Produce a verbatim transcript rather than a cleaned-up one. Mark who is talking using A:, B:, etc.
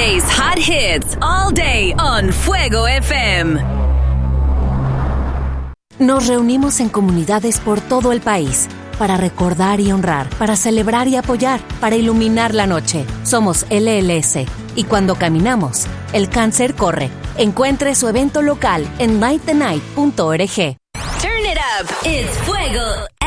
A: Today's hot hits all day on Fuego F M.
B: Nos reunimos en comunidades por todo el país para recordar y honrar, para celebrar y apoyar, para iluminar la noche. Somos L L S y cuando caminamos, el cáncer corre. Encuentre su evento local en light the night punto org.
A: Turn it up. It's Fuego